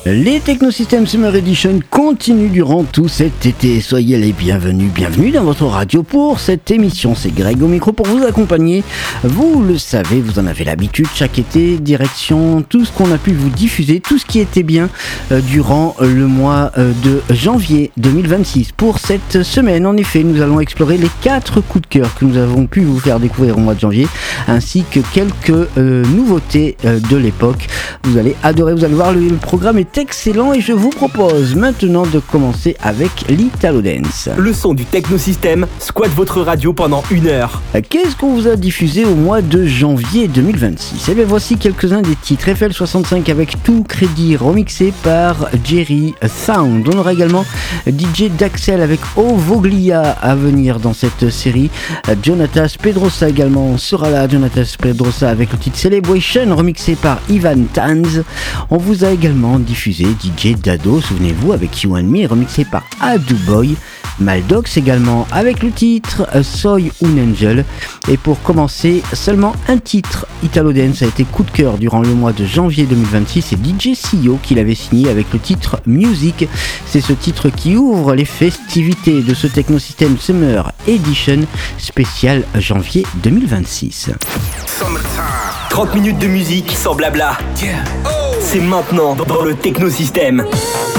Les Technosystème Summer Edition continuent durant tout cet été. Soyez les bienvenus dans votre radio pour cette émission. C'est Greg au micro pour vous accompagner. Vous le savez, vous en avez l'habitude. Chaque été, direction tout ce qu'on a pu vous diffuser, tout ce qui était bien durant le mois de janvier 2026. Pour cette semaine, en effet, nous allons explorer les 4 coups de cœur que nous avons pu vous faire découvrir au mois de janvier, ainsi que quelques nouveautés de l'époque. Vous allez adorer, vous allez voir, le programme est excellent et je vous propose maintenant de commencer avec l'Italo Dance. Le son du Technosystème squatte votre radio pendant 1 heure. Qu'est-ce qu'on vous a diffusé au mois de janvier 2026 ? Eh bien voici quelques-uns des titres. FL65 avec Tout Crédit remixé par Jerry Sound. On aura également DJ Daxel avec O Voglia à venir dans cette série. Jonatas Pedrosa également sera là. Jonatas Pedrosa avec le titre Celebration remixé par Ivan Tanz. On vous a également diffusé DJ Dado, souvenez-vous, avec You and Me, remixé par Adu Boy. Maldox également avec le titre Soy un Angel. Et pour commencer, seulement un titre Italo Dance a été coup de cœur durant le mois de janvier 2026. C'est DJ Sio qui l'avait signé avec le titre Music. C'est ce titre qui ouvre les festivités de ce Technosystème Summer Edition spécial janvier 2026. 30 minutes de musique sans blabla. C'est maintenant dans le Technosystème.